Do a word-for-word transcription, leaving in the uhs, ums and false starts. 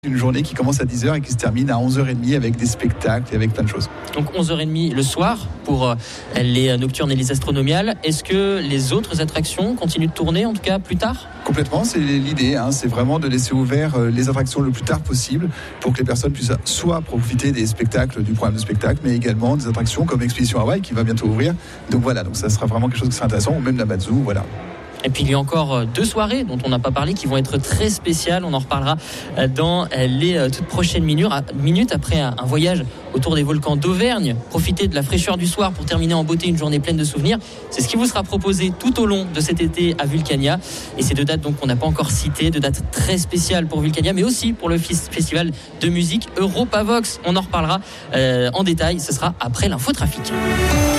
Une journée qui commence à dix heures et qui se termine à onze heures trente avec des spectacles et avec plein de choses. Donc onze heures trente le soir pour les nocturnes et les astronomiales. Est-ce que les autres attractions continuent de tourner, en tout cas plus tard ? Complètement, c'est l'idée, hein, c'est vraiment de laisser ouvert les attractions le plus tard possible pour que les personnes puissent soit profiter des spectacles, du programme de spectacle, mais également des attractions comme Expédition Hawaï qui va bientôt ouvrir. Donc voilà, donc ça sera vraiment quelque chose qui sera intéressant, ou même la Matsu, voilà. Et puis il y a encore deux soirées dont on n'a pas parlé qui vont être très spéciales. On en reparlera dans les toutes prochaines minutes après un voyage autour des volcans d'Auvergne. Profitez de la fraîcheur du soir pour terminer en beauté une journée pleine de souvenirs. C'est ce qui vous sera proposé tout au long de cet été à Vulcania. Et c'est deux dates donc qu'on n'a pas encore citées, deux dates très spéciales pour Vulcania, mais aussi pour le festival de musique Europavox. On en reparlera euh, en détail. Ce sera après l'infotrafic.